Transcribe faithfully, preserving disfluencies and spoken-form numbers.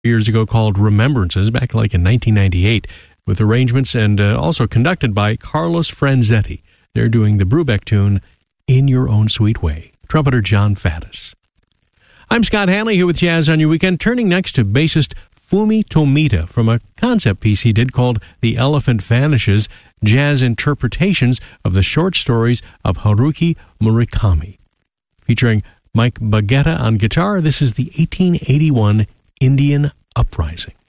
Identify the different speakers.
Speaker 1: years ago called Remembrances, back like in nineteen ninety-eight, with arrangements and uh, also conducted by Carlos Franzetti. They're doing the Brubeck tune, In Your Own Sweet Way. Trumpeter John Faddis. I'm Scott Hanley here with Jazz on Your Weekend, turning next to bassist Fumi Tomita from a concept piece he did called The Elephant Vanishes, Jazz Interpretations of the Short Stories of Haruki Murakami. Featuring Mike Baggetta on guitar, this is the eighteen eighty-one Indian Uprising.